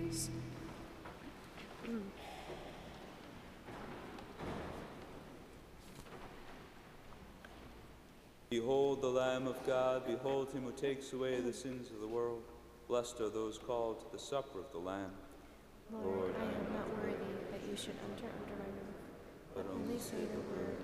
Behold the Lamb of God, behold him who takes away the sins of the world. Blessed are those called to the supper of the Lamb. Lord, I am not worthy that you should enter under my roof, but only say the word,